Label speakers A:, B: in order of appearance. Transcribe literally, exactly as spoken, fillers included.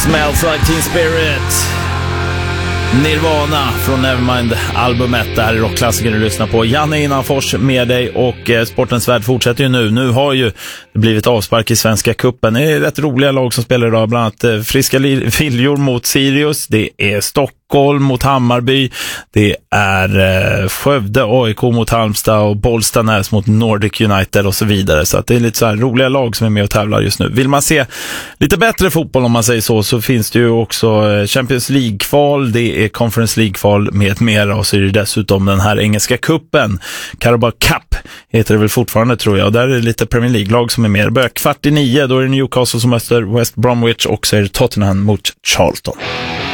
A: Smells Like Teen Spirit, Nirvana från Nevermind-albumet. Det här är rockklassiker du lyssnar på. Janne Innanfors med dig, och eh, Sportens värld fortsätter ju nu. Nu har ju det blivit avspark i Svenska kuppen. Det är rätt roliga lag som spelar idag, bland annat eh, Friska Viljor mot Sirius. Det är Stockholm mot Hammarby. Det är eh, Skövde A I K mot Halmstad och Bollstanäs mot Nordic United och så vidare. Så att det är lite så här roliga lag som är med och tävlar just nu. Vill man se lite bättre fotboll, om man säger så, så finns det ju också Champions League-kval. Det är Conference League-kval med mera, och så är det dessutom den här engelska kuppen. Carabao Cup heter det väl fortfarande, tror jag. Och där är det lite Premier League-lag som är med. Det börjar kvart i nio, då är det Newcastle som möter West Bromwich, och så är det Tottenham mot Charlton.